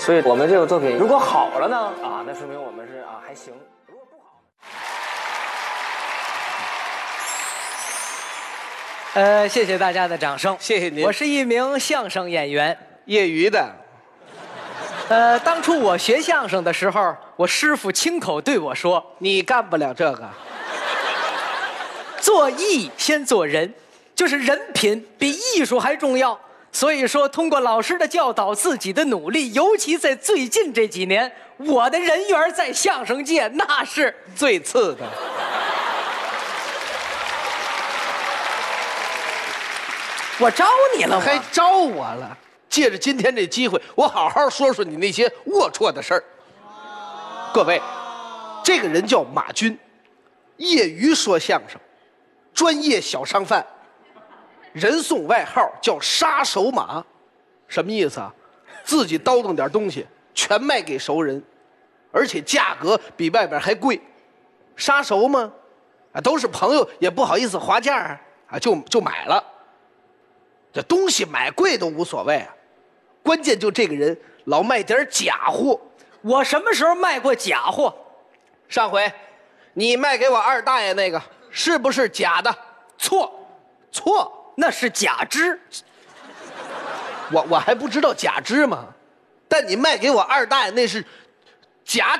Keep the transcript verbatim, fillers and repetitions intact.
所以我们这个作品如果好了呢，啊，那说明我们是啊还行；如果不好， 呃，谢谢大家的掌声， 谢谢您。 我是一名相声演员， 业余的。 呃，当初我学相声的时候，我师傅亲口对我说：“ 你干不了这个， 做艺先做人，就是人品比艺术还重要。”所以说，通过老师的教导，自己的努力，尤其在最近这几年，我的人缘在相声界那是最次的。 我招你了， 还招我了。借着今天这机会，我好好说说你那些龌龊的事儿。各位，这个人叫马军，业余说相声，专业小商贩，人送外号叫杀手马。什么意思啊？自己叨叨点东西全卖给熟人，而且价格比外边还贵。杀熟吗？啊，都是朋友，也不好意思划价啊，啊就就买了。这东西买贵都无所谓啊，关键就这个人老卖点假货。 我什么时候卖过假货？ 上回你卖给我二大爷那个是不是假的？ 错， 错， 那是假肢。 我我还不知道假肢吗？但你卖给我二大爷那是假